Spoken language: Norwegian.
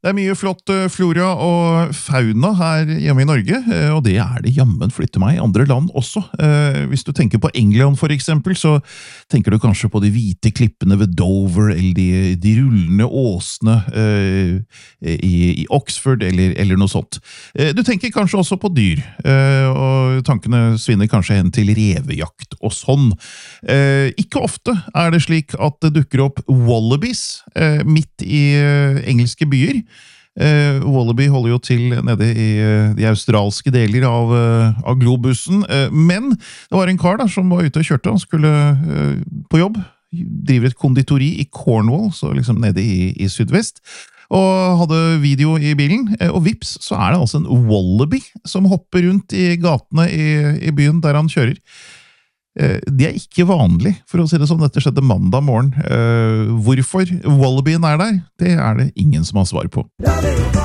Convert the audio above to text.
Det mye flott flora og fauna her hjemme i Norge, og det det jammen flytte meg i andre land også. Hvis du tenker på England for eksempel, så tenker du kanskje på de hvite klippene ved Dover, eller de rullende åsene i Oxford, eller noe sånt. Du tenker kanskje også på dyr, og tankene svinner kanskje hen til revejakt og sånn. Ikke ofte det slik at det dukker opp wallabies midt i engelske byer. Wallaby holder jo til nede i de australske deler av globusen, men det var en kar da, som var ute og kjørte, han skulle på jobb, driver et konditori i Cornwall, så liksom nede i sydvest, og hadde video i bilen, og vips, så det altså en wallaby som hopper rundt i gatene i byen der han kjører. Det ikke vanlig, for å si det som dette skjedde mandag morgen. Hvorfor wallabyen der, det det ingen som har svar på.